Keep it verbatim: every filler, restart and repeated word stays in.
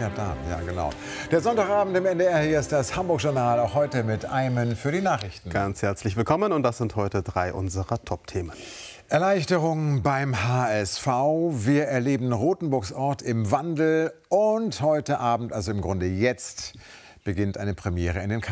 ja da, ja genau. Der Sonntagabend im N D R, hier ist das Hamburg-Journal, auch heute mit Aymen für die Nachrichten. Ganz herzlich willkommen und das sind heute drei unserer Top-Themen. Erleichterung beim H S V, wir erleben Rothenburgs Ort im Wandel und heute Abend, also im Grunde jetzt, beginnt eine Premiere in den